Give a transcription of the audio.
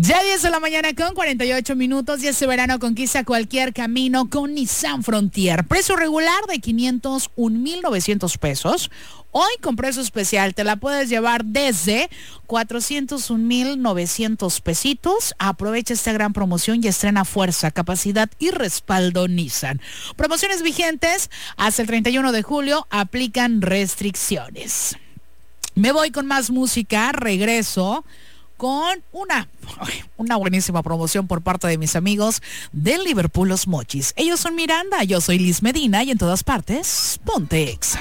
Ya 10 de la mañana con 48 minutos y este verano conquista cualquier camino con Nissan Frontier. Precio regular de 501,900 pesos. Hoy con precio especial te la puedes llevar desde 401,900 pesitos. Aprovecha esta gran promoción y estrena fuerza, capacidad y respaldo Nissan. Promociones vigentes hasta el 31 de julio. Aplican restricciones. Me voy con más música. Regreso con una buenísima promoción por parte de mis amigos de Liverpool Los Mochis. Ellos son Miranda, yo soy Liz Medina y en todas partes, ponte Exa.